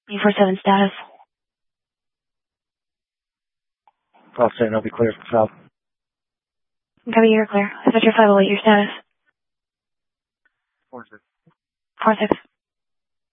U47 status. Call saying I'll be clear for south. Copy, you're clear. That's your 508, your status. 4-6. 4-6.